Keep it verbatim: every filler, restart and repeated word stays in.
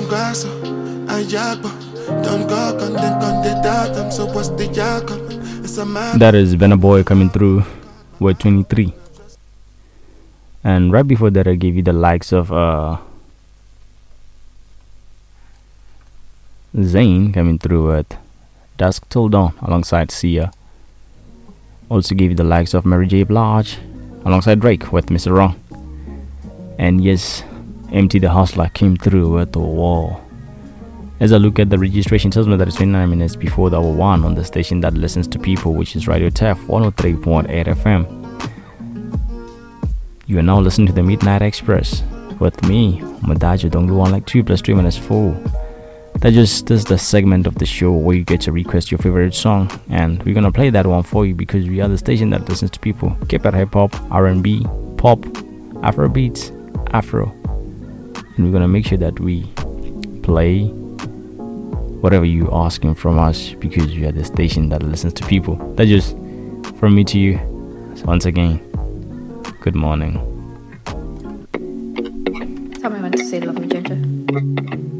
grasso, I jagba. Don't go, content, content, I'm so what's the jacob. That is Venna Boy coming through with twenty-three. And right before that, I gave you the likes of uh, Zayn coming through with Dusk Till Dawn alongside Sia. Also gave you the likes of Mary J. Blige alongside Drake with Mister Wrong. And yes, M T the Hustler came through with The Wall. As I look at the registration, tells me that it's twenty-nine minutes before the hour one on the station that listens to people, which is Radio T E F one oh three point eight F M. You are now listening to the Midnight Express with me, Madajo Dongluan, like two plus three minutes four. That just this is the segment of the show where you get to request your favorite song, and we're gonna play that one for you because we are the station that listens to people. Keep it hip hop, R and B, pop, Afro beats, Afro, and we're gonna make sure that we play whatever you're asking from us because we are the station that listens to people. That just from me to you. So once again, good morning. Tell me when to say love me, Ginger.